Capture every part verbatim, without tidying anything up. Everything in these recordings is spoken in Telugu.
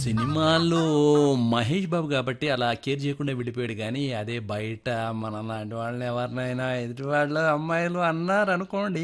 సినిమాల్లో మహేష్ బాబు కాబట్టి అలా కేర్ చేయకుండా వెళ్ళిపోయాడు కానీ అదే బయట మన లాంటి వాళ్ళని ఎవరినైనా ఎదుటి వాళ్ళు అమ్మాయిలు అన్నారు అనుకోండి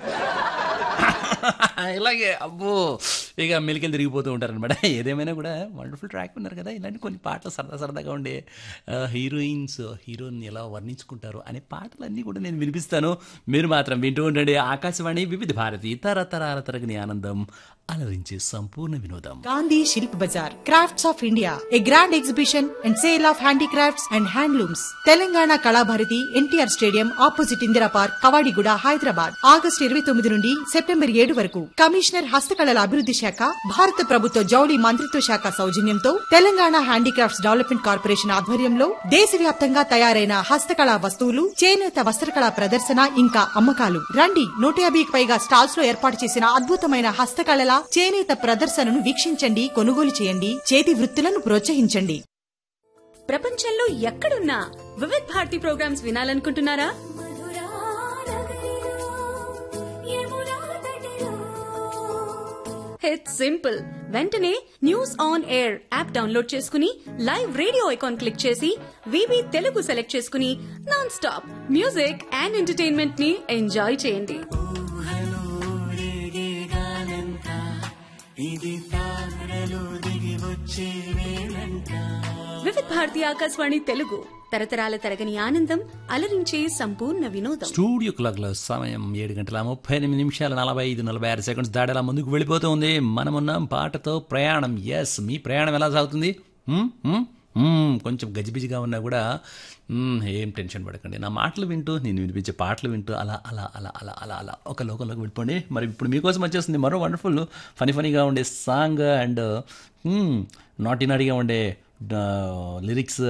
ఇలాగే అబ్బో ఇక మెలికలు తిరిగిపోతూ ఉంటారనమాట. ఏదేమైనా కూడా వండర్ఫుల్ ట్రాక్ ఉన్నారు కదా, ఇలాంటి కొన్ని పాటలు సరదా సరదాగా ఉండే హీరోయిన్స్ హీరోయిన్ ఎలా వర్ణించుకుంటారు అనే పాటలన్నీ కూడా నేను వినిపిస్తాను. మీరు మాత్రం వింటూ ఉండండి ఆకాశవాణి వివిధ భారతి తరతరాల తరగని ఆనందం అలరించే సంపూర్ణ వినోదం. Gandhi Shilp Bazaar, Crafts of India, a grand exhibition and sale of handicrafts and handlooms. Telangana Kalabharati, N T R Stadium, opposite Indira Park, Kavadiguda, Hyderabad. August ఇరవై తొమ్మిది నుండి సెప్టెంబర్ ఏడు వరకు. కమిషనర్ హస్తకళల అభివృద్ధి శాఖ, భారత ప్రభుత్వ జౌళి మంత్రిత్వ శాఖ సౌజన్యంతో తెలంగాణ హ్యాండీక్రాఫ్ట్స్ డెవలప్మెంట్ కార్పొరేషన్ ఆధ్వర్యంలో దేశవ్యాప్తంగా తయారైన హస్తకళా వస్తువులు, చేనేత వస్త్రకళా ప్రదర్శన ఇంకా అమ్మకాలు. రండి, నూట యాభైకి పైగా స్టాల్స్ లో ఏర్పాటు చేసిన అద్భుతమైన హస్తకళల చేనేత ప్రదర్శనను వీక్షించండి, కొనుగోలు చేయండి, చేతి వృత్తులను ప్రోత్సహించండి. ప్రపంచంలో ఎక్కడున్నా Vividh Bharati programmes వినాలనుకుంటున్నారా? It's simple. వెంటనే news on air app download చేసుకుని లైవ్ రేడియో ఐకాన్ క్లిక్ చేసి వివి తెలుగు సెలెక్ట్ చేసుకుని non stop music and entertainment ని ఎంజాయ్ చేయండి. వివిధ్ భారతి ఆకాశవాణి తెలుగు తరతరాల తరగని ఆనందం అలరించే సంపూర్ణ వినోదం. స్టూడియో క్లాక్ లో సమయం ఏడు గంటల ముప్పై ఎనిమిది నిమిషాల నలభై ఐదు నలభై ఆరు సెకండ్స్ దాడేలా ముందుకు వెళ్ళిపోతుంది. మనమున్నాం పాటతో ప్రయాణం. ఎస్, మీ ప్రయాణం ఎలా సాగుతుంది? హ్మ్, హ్మ్, హ్మ్, కొంచెం గజిబిజిగా ఉన్నా కూడా ఏం టెన్షన్ పడకండి. నా మాటలు వింటూ, నేను వినిపించే పాటలు వింటూ అలా అలా అలా అలా అలా అలా ఒక లోకంలోకి వెళ్ళిపోండి. మరి ఇప్పుడు మీకోసం వచ్చేస్తుంది మరో వండర్ఫుల్ ఫనీ ఫనీగా ఉండే సాంగ్ అండ్ నాటి నాటిగా ఉండే లిరిక్స్